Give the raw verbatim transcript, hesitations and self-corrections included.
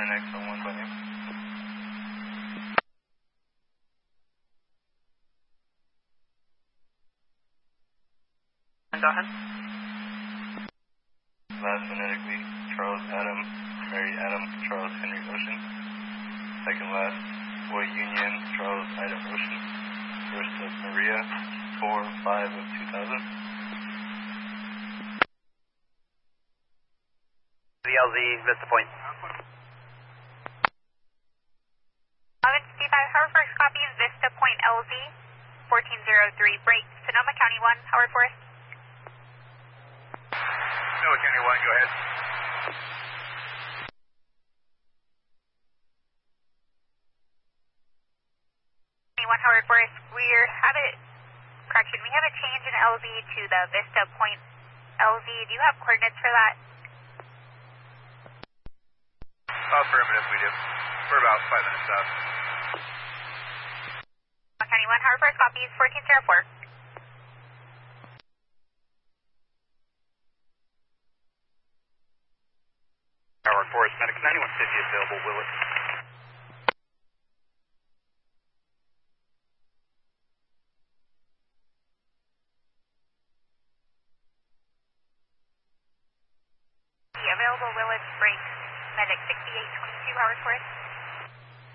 N X oh one by name. Go ahead. Last phonetically, Charles Adam, Mary Adam, Charles Henry Ocean. Second last, Boy Union, Charles Ida Ocean. First of Maria, four five of two thousand. The L Z, Vista Point. eleven fifty-five, Howard Forest copies, Vista Point L Z, fourteen oh three, break, Sonoma County one, Howard Forest. Sonoma County one, go ahead. one Howard Forest, we're have it, correction, we have a change in L Z to the Vista Point L Z. Do you have coordinates for that? Affirmative, we do. We're about five minutes out. County one, Howard Forest copies, fourteen oh four. Howard Forest, Medic ninety-one fifty available, Willet. Available Willis, break, Medic sixty-eight twenty-two, Howard Forest.